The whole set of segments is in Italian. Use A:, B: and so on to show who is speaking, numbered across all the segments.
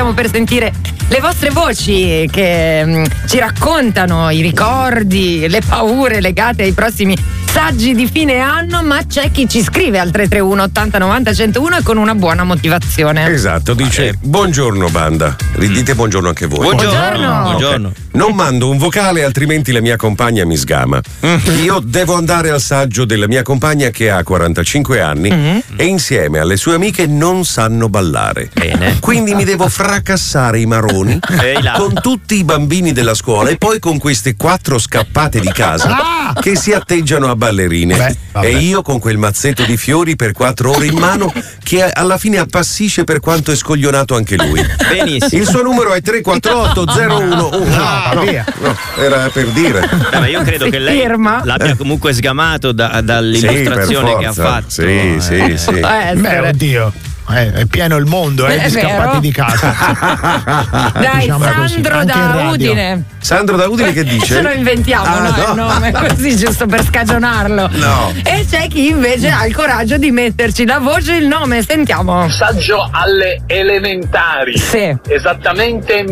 A: stiamo per sentire le vostre voci che ci raccontano i ricordi, le paure legate ai prossimi saggi di fine anno, ma c'è chi ci scrive al 331 80 90 101 e con una buona motivazione.
B: Esatto, dice: buongiorno banda, ridite buongiorno anche voi.
A: Buongiorno.
B: Okay. Non mando un vocale, altrimenti la mia compagna mi sgama. Io devo andare al saggio della mia compagna che ha 45 anni e insieme alle sue amiche non sanno ballare.
C: Bene.
B: Quindi mi devo fracassare i maroni con tutti i bambini della scuola e poi con queste 4 scappate di casa che si atteggiano a ballerine. E io con quel mazzetto di fiori per 4 ore in mano che alla fine appassisce per quanto è scoglionato anche lui.
C: Benissimo.
B: Il suo numero è 348 011. No, era per dire.
C: Ma io credo che lei l'abbia comunque sgamato dall'illustrazione che ha fatto.
B: Sì.
D: Beh, oddio. È pieno il mondo di scappati di casa.
A: Dai,
D: diciamo
A: Sandro da Udine.
B: Sandro da Udine che dice?
A: Ce lo inventiamo, il nome, così giusto per scagionarlo.
B: No.
A: E c'è chi invece ha il coraggio di metterci la voce e il nome, sentiamo.
E: Saggio alle elementari.
A: Sì.
E: Esattamente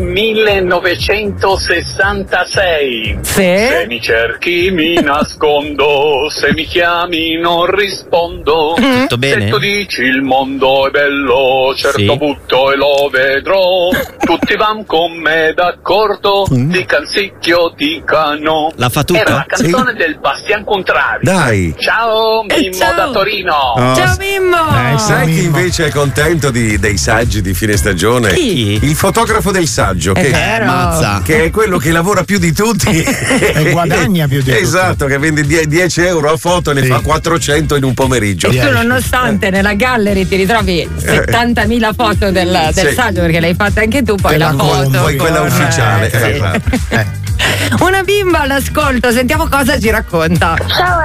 E: 1966.
A: Sì.
E: Se mi cerchi mi nascondo, se mi chiami non rispondo.
C: Tutto bene?
E: Se tu dici il mondo è bello, certo butto e lo vedrò. Tutti van con me d'accordo, di Cansicchio dicano.
C: La fa tutta?
E: Era la canzone del Bastian Contrari.
B: Dai.
E: Ciao Mimmo
A: ciao.
E: da Torino.
A: Ciao Mimmo.
B: Sai chi invece è contento dei saggi di fine stagione?
C: Chi?
B: Il fotografo del saggio, che è quello che lavora più di tutti
D: e guadagna più di tutti.
B: Esatto, che vende 10 euro a foto e ne fa 400 in un pomeriggio.
A: Tu nonostante nella gallery ti ritrovi 70.000 foto del saggio, perché l'hai fatta anche tu, poi la foto.
B: Poi quella ufficiale.
A: Una bimba all'ascolto, sentiamo cosa ci racconta.
F: Ciao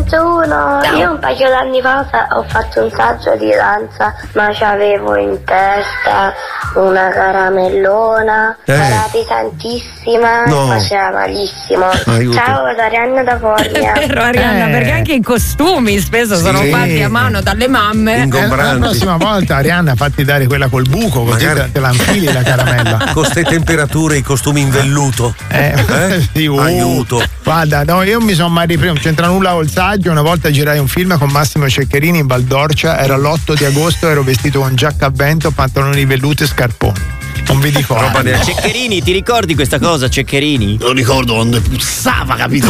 F: R101, io un paio d'anni fa ho fatto un saggio di danza, ma c'avevo in testa una caramellona, era pesantissima, faceva malissimo.
B: Aiuto.
F: Ciao da Arianna da Formia.
A: È vero, Arianna, perché anche i costumi spesso sono fatti a mano dalle mamme.
D: La prossima volta, Arianna, fatti dare quella col buco, così te la infili la caramella.
B: Con ste temperature, i costumi in velluto.
D: Sì,
B: aiuto.
D: Guarda, no, io mi sono mai ripreso, non c'entra nulla col saggio. Una volta girai un film con Massimo Ceccherini in Valdorcia, era l'8 di agosto, ero vestito con giacca a vento, pantaloni di velluto e scarponi. Non vi dico
C: Ceccherini, ti ricordi questa cosa, Ceccherini?
G: Lo ricordo quando puzzava, capito?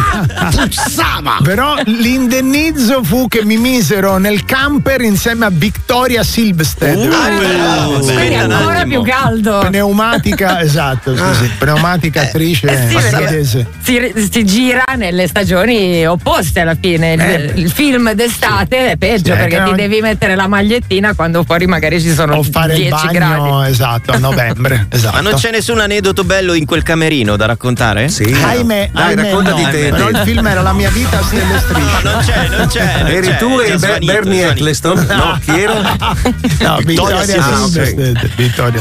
G: Puzzava!
D: Però l'indennizzo fu che mi misero nel camper insieme a Victoria Silvstedt.
A: Quindi ancora più caldo.
D: Pneumatica, esatto, pneumatica attrice svedese.
A: Si gira nelle stagioni opposte alla fine. Il film d'estate è peggio perché ti devi mettere la magliettina quando fuori magari ci sono 10
D: fare il bagno,
A: gradi.
D: Esatto, a novembre. Esatto.
C: Ma non c'è nessun aneddoto bello in quel camerino da raccontare?
B: Sì.
D: Ahimè,
B: racconta di te.
D: Però il film era La mia vita stelle strisce.
C: Non c'è.
B: Eri tu e Bernie Eccleston? No, chi era?
D: No, Victoria Silvstedt.